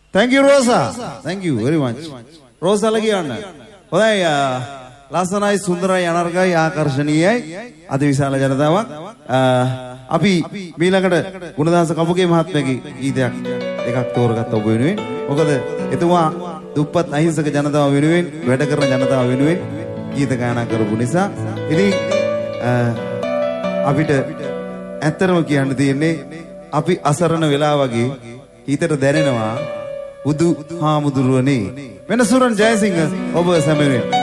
Thank you Rosa. Thank you very much. Rosa lagi ana. හොඳයි ලස්සනයි සුන්දරයි අනර්ගයි ආකර්ෂණීයයි අතිවිශාල ජනතාවක්. අපි ඊළඟට ගුණදාස කපුගේ මහත්මයාගේ ගීතයක් එකක් තෝරගත්ත ඔබ වෙනුවෙන්. මොකද එතුමා දුප්පත් අහිංසක ජනතාව වෙනුවෙන් වැඩ කරන ජනතාව වෙනුවෙන් ගීත ගායනා කරපු නිසා ඉතින් අපිට ඇත්තටම කියන්න තියෙන්නේ අපි අසරණ වෙලා වගේ හිතට දැනෙනවා බුදු හාමුදුරුවනේ වෙනසුරන් ජයසිංහ ඔබ සැමෙන්නේ